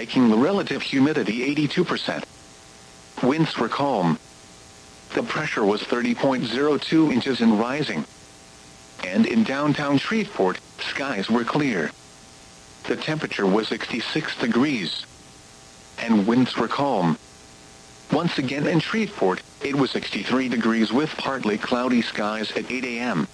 making the relative humidity 82%. Winds were calm. The pressure was 30.02 inches and rising. And in downtown Shreveport, skies were clear. The temperature was 66 degrees. And winds were calm. Once again in Shreveport, it was 63 degrees with partly cloudy skies at 8 a.m.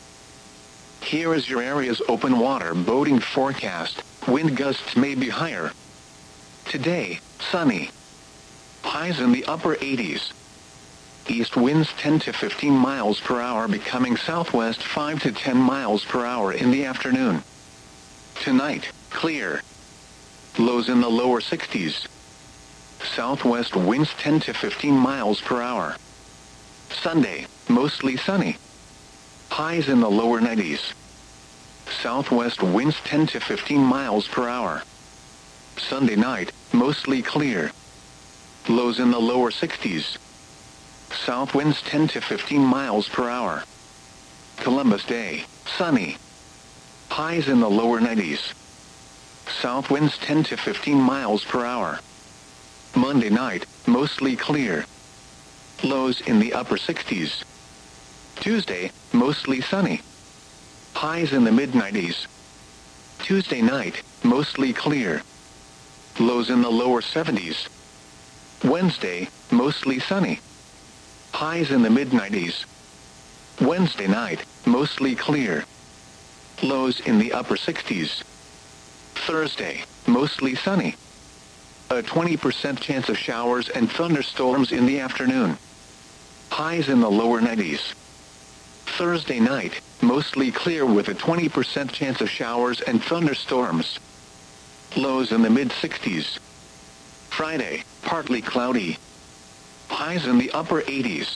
Here is your area's open water boating forecast. Wind gusts may be higher. Today, sunny. Highs in the upper 80s. East winds 10 to 15 miles per hour becoming southwest 5 to 10 miles per hour in the afternoon. Tonight, clear. Lows in the lower 60s. Southwest winds 10 to 15 miles per hour. Sunday, mostly sunny. Highs in the lower 90s. Southwest winds 10 to 15 miles per hour. Sunday night, mostly clear. Lows in the lower 60s. South winds 10 to 15 miles per hour. Columbus Day, sunny. Highs in the lower 90s. South winds 10 to 15 miles per hour. Monday night, mostly clear. Lows in the upper 60s. Tuesday, mostly sunny. Highs in the mid-90s. Tuesday night, mostly clear. Lows in the lower 70s. Wednesday, mostly sunny. Highs in the mid-90s. Wednesday night, mostly clear. Lows in the upper 60s. Thursday, mostly sunny. A 20% chance of showers and thunderstorms in the afternoon. Highs in the lower 90s. Thursday night, mostly clear with a 20% chance of showers and thunderstorms. Lows in the mid-60s. Friday, partly cloudy. Highs in the upper 80s.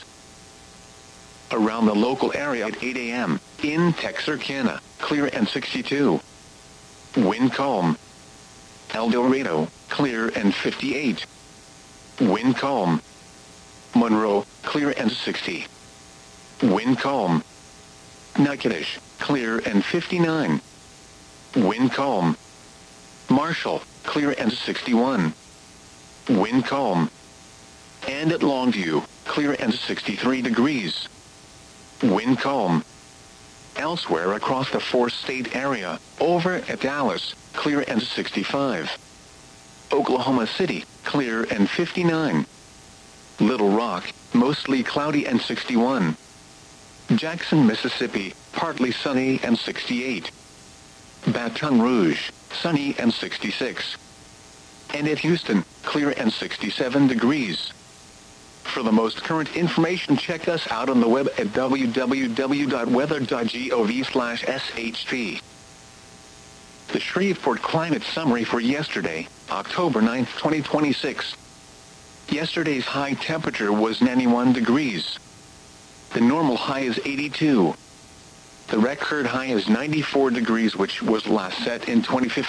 Around the local area at 8 a.m., in Texarkana, clear and 62. Wind calm. El Dorado, clear and 58. Wind calm. Monroe, clear and 60. Wind calm. Natchitoches, clear and 59. Wind calm. Marshall, clear and 61. Wind calm. And at Longview, clear and 63 degrees. Wind calm. Elsewhere across the four-state area, over at Dallas, clear and 65. Oklahoma City, clear and 59. Little Rock, mostly cloudy and 61. Jackson, Mississippi, partly sunny and 68. Baton Rouge, sunny and 66. And at Houston, clear and 67 degrees. For the most current information, check us out on the web at www.weather.gov/shp. The Shreveport Climate Summary for yesterday, October 9, 2026. Yesterday's high temperature was 91 degrees. The normal high is 82. The record high is 94 degrees, which was last set in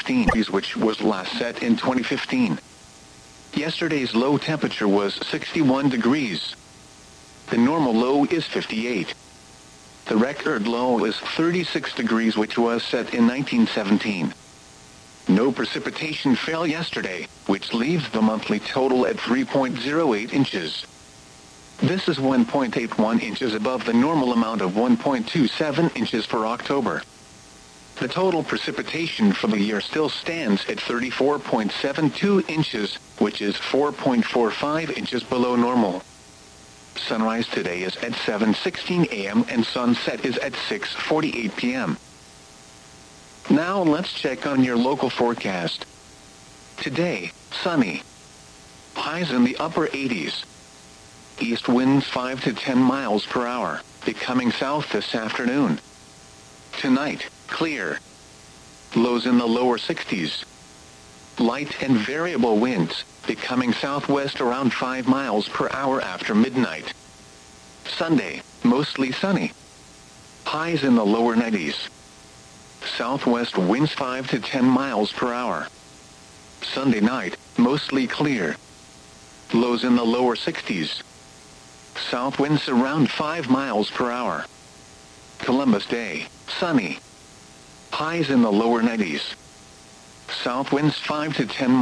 2015. Yesterday's low temperature was 61 degrees. The normal low is 58. The record low is 36 degrees, which was set in 1917. No precipitation fell yesterday, which leaves the monthly total at 3.08 inches. This is 1.81 inches above the normal amount of 1.27 inches for October. The total precipitation for the year still stands at 34.72 inches, which is 4.45 inches below normal. Sunrise today is at 7:16 a.m. and sunset is at 6:48 p.m. Now let's check on your local forecast. Today, sunny. Highs in the upper 80s. East winds 5 to 10 miles per hour, becoming south this afternoon. Tonight, clear. Lows in the lower 60s. Light and variable winds, becoming southwest around 5 miles per hour after midnight. Sunday, mostly sunny. Highs in the lower 90s. Southwest winds 5 to 10 miles per hour. Sunday night, mostly clear. Lows in the lower 60s. South winds around 5 miles per hour. Columbus Day, sunny. Highs in the lower 90s. South winds 5 to 10